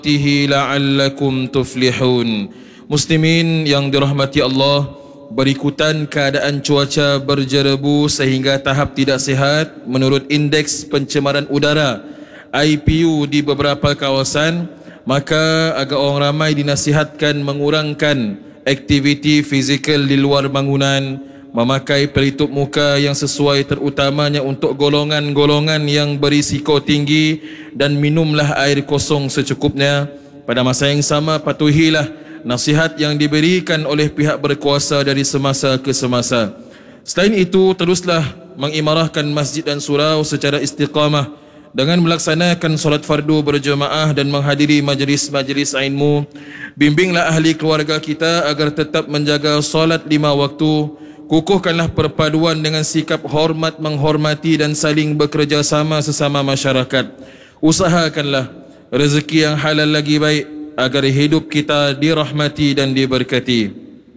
la'allakum tuflihun. Muslimin yang dirahmati Allah, berikutan keadaan cuaca berjerebu sehingga tahap tidak sihat menurut indeks pencemaran udara IPU di beberapa kawasan, maka agak orang ramai dinasihatkan mengurangkan aktiviti fizikal di luar bangunan, memakai pelitup muka yang sesuai terutamanya untuk golongan-golongan yang berisiko tinggi, dan minumlah air kosong secukupnya. Pada masa yang sama, patuhilah nasihat yang diberikan oleh pihak berkuasa dari semasa ke semasa. Selain itu, teruslah mengimarahkan masjid dan surau secara istiqamah dengan melaksanakan solat fardu berjemaah dan menghadiri majlis-majlis ilmu. Bimbinglah ahli keluarga kita agar tetap menjaga solat 5 waktu. Kukuhkanlah perpaduan dengan sikap hormat menghormati dan saling bekerjasama sesama masyarakat. Usahakanlah rezeki yang halal lagi baik agar hidup kita dirahmati dan diberkati.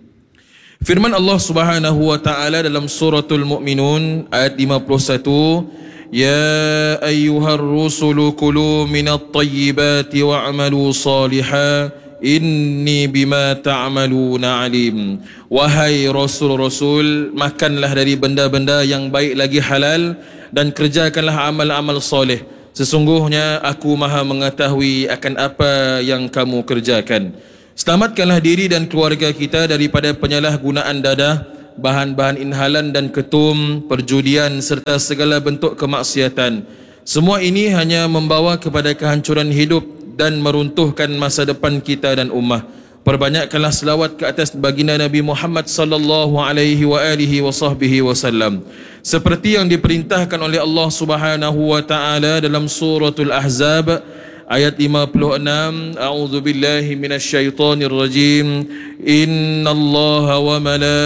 Firman Allah Subhanahu wa taala dalam suratul Mu'minun ayat 51, Ya ayyuhar rusulu kulu minat tayyibati wa'amalu salihah inni bima ta'maluna alim. Wahai rasul-rasul, makanlah dari benda-benda yang baik lagi halal dan kerjakanlah amal-amal soleh. Sesungguhnya aku maha mengetahui akan apa yang kamu kerjakan. Selamatkanlah diri dan keluarga kita daripada penyalahgunaan dadah, bahan-bahan inhalan dan ketum, perjudian serta segala bentuk kemaksiatan. Semua ini hanya membawa kepada kehancuran hidup dan meruntuhkan masa depan kita dan ummah. Perbanyakkanlah selawat ke atas baginda Nabi Muhammad sallallahu alaihi wa alihi wa sahbihi wasallam, seperti yang diperintahkan oleh Allah Subhanahu wa taala dalam suratul Ahzab ayat 56. A'udzu billahi minasyaitonir rajim. Innallaha wa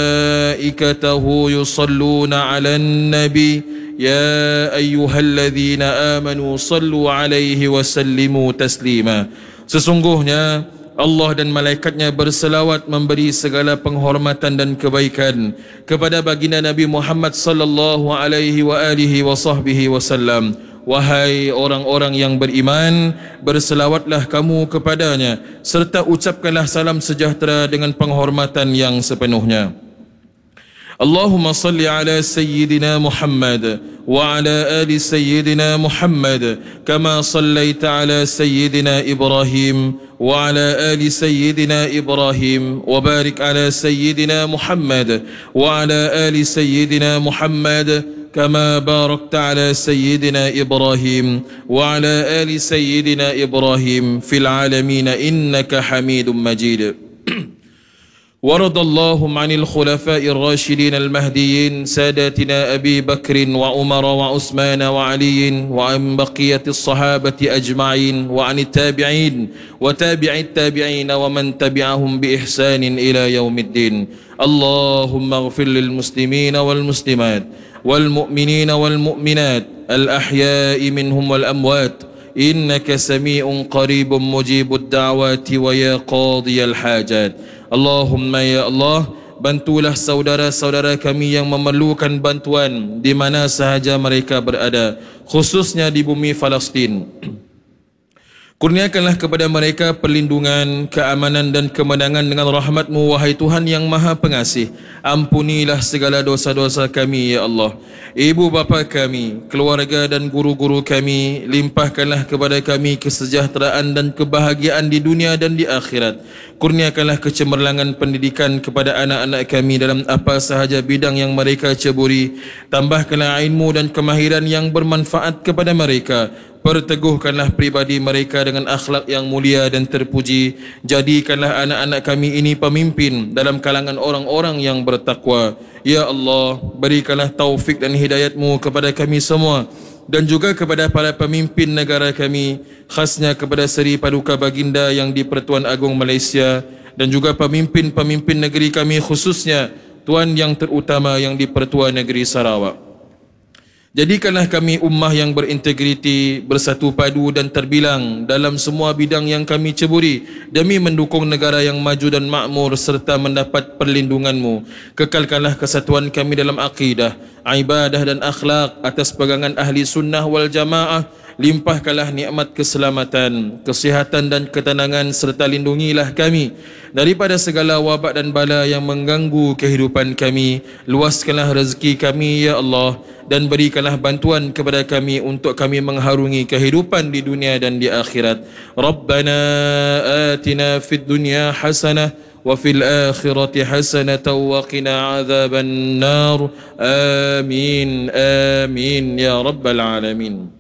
malaikatahu yusalluna 'alan nabi Ya ayyuhalladzina amanu sallu alaihi wa sallimu taslima. Sesungguhnya Allah dan malaikatnya berselawat memberi segala penghormatan dan kebaikan kepada baginda Nabi Muhammad sallallahu alaihi wa alihi wa sahbihi wasallam. Wahai orang-orang yang beriman, berselawatlah kamu kepadanya serta ucapkanlah salam sejahtera dengan penghormatan yang sepenuhnya. Allahumma salli ala Sayyidina Muhammad wa ala ali Sayyidina Muhammad kama sallaita ala Sayyidina Ibrahim wa ala ali Sayyidina Ibrahim wa barik ala Sayyidina Muhammad wa ala ali Sayyidina Muhammad kama barakta ala Sayyidina Ibrahim wa ala ali Sayyidina Ibrahim fil alamin innaka Hamidum Majid. ورضى اللهم عن الخلفاء الراشدين المهديين ساداتنا أبي بكر وعمر وعثمان وعلي وعن بقية الصحابة أجمعين وعن التابعين وتابع التابعين ومن تبعهم بإحسان إلى يوم الدين. اللهم اغفر للمسلمين والمسلمات والمؤمنين والمؤمنات الأحياء منهم والأموات إنك سميع قريب مجيب الدعوات ويا قاضي الحاجات. Allahumma ya Allah, bantulah saudara-saudara kami yang memerlukan bantuan di mana sahaja mereka berada, khususnya di bumi Palestin. Kurniakanlah kepada mereka perlindungan, keamanan dan kemenangan dengan rahmat-Mu, wahai Tuhan yang Maha Pengasih. Ampunilah segala dosa-dosa kami, ya Allah. Ibu bapa kami, keluarga dan guru-guru kami, limpahkanlah kepada kami kesejahteraan dan kebahagiaan di dunia dan di akhirat. Kurniakanlah kecemerlangan pendidikan kepada anak-anak kami dalam apa sahaja bidang yang mereka ceburi. Tambahkanlah ilmu dan kemahiran yang bermanfaat kepada mereka. Perteguhkanlah pribadi mereka dengan akhlak yang mulia dan terpuji. Jadikanlah anak-anak kami ini pemimpin dalam kalangan orang-orang yang bertakwa. Ya Allah, berikanlah taufik dan hidayat-Mu kepada kami semua dan juga kepada para pemimpin negara kami, khasnya kepada Seri Paduka Baginda yang di Pertuan Agong Malaysia dan juga pemimpin-pemimpin negeri kami, khususnya Tuan yang terutama yang di Pertuan Negeri Sarawak. Jadikanlah kami ummah yang berintegriti, bersatu padu dan terbilang dalam semua bidang yang kami ceburi demi mendukung negara yang maju dan makmur serta mendapat perlindungan-Mu. Kekalkanlah kesatuan kami dalam akidah, ibadah dan akhlak atas pegangan ahli sunnah wal jamaah limpahkanlah nikmat keselamatan, kesihatan dan ketenangan serta lindungilah kami daripada segala wabak dan bala yang mengganggu kehidupan kami. Luaskanlah rezeki kami ya Allah, dan berikanlah bantuan kepada kami untuk kami mengharungi kehidupan di dunia dan di akhirat. Rabbana atina fid dunya hasanah wa fil akhirati hasanatan wa qina adzaban nar. Amin amin ya rabbal alamin.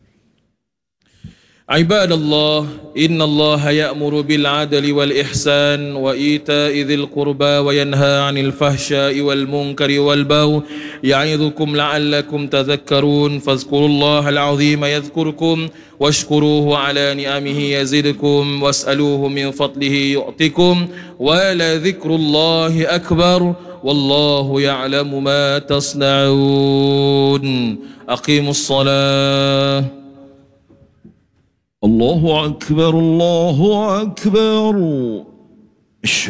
عباد الله إن الله يأمر بالعدل والإحسان وإيتاء ذي القربى وينهى عن الفحشاء والمنكر والبغي يعظكم لعلكم تذكرون فاذكروا الله العظيم يذكركم واشكروه على نعمه يزدكم واسألوه من فضله يعطكم ولذكر الله أكبر والله يعلم ما تصنعون. أقيموا الصلاة. الله أكبر الله أكبر.